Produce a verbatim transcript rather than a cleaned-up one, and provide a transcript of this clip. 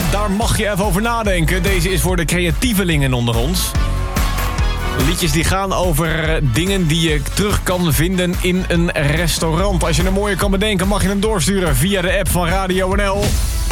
daar mag je even over nadenken. Deze is voor de creatievelingen onder ons. Liedjes die gaan over dingen die je terug kan vinden in een restaurant. Als je een mooie kan bedenken, mag je hem doorsturen via de app van Radio N L.